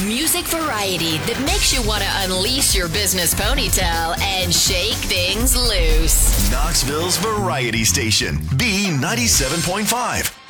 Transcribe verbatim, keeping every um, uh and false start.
Music variety that makes you want to unleash your business ponytail and shake things loose. Knoxville's Variety Station, B ninety-seven point five.